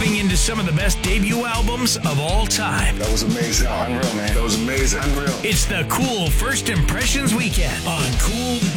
diving into some of the best debut albums of all time. That was amazing. Unreal, man. That was amazing. Unreal. It's the Cool First Impressions Weekend on Cool